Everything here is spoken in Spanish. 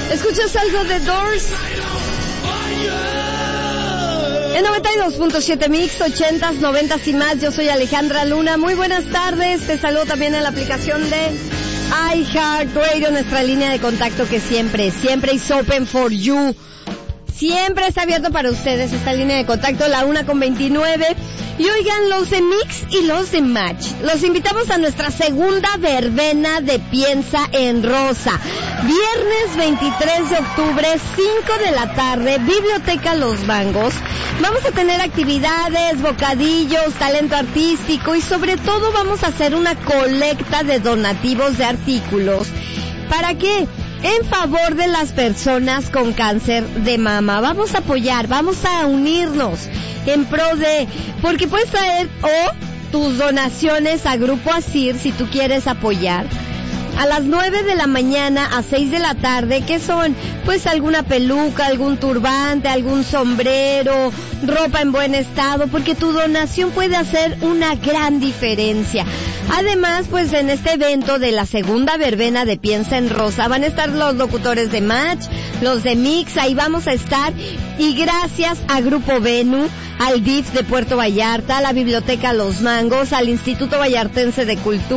¿Escuchas algo de Doors? En 92.7 Mix, 80s, 90s y más. Yo soy Alejandra Luna. Muy buenas tardes. Te saludo también en la aplicación de iHeartRadio, nuestra línea de contacto que siempre is open for you. Siempre está abierto para ustedes esta línea de contacto, la 1:29. Y oigan, los de Mix y los de Match, los invitamos a nuestra segunda verbena de Piensa en Rosa. Viernes 23 de octubre, 5 de la tarde, Biblioteca Los Mangos. Vamos a tener actividades, bocadillos, talento artístico y sobre todo vamos a hacer una colecta de donativos de artículos. ¿Para qué? En favor de las personas con cáncer de mama. Vamos a apoyar, vamos a unirnos en pro de... Porque puedes traer tus donaciones a Grupo Asir si tú quieres apoyar. A las 9 de la mañana a 6 de la tarde, ¿qué son? Pues alguna peluca, algún turbante, algún sombrero, ropa en buen estado, porque tu donación puede hacer una gran diferencia. Además, pues en este evento de la segunda verbena de Piensa en Rosa, van a estar los locutores de Match, los de Mix, ahí vamos a estar. Y gracias a Grupo Venu, al DIF de Puerto Vallarta, a la Biblioteca Los Mangos, al Instituto Vallartense de Cultura,